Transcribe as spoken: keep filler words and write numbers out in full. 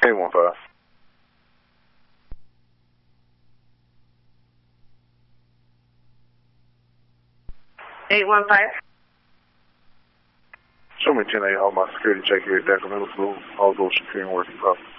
eight one five. eight one five. Show me ten eight, all my security check here at Decker Middle School. All those security working properly.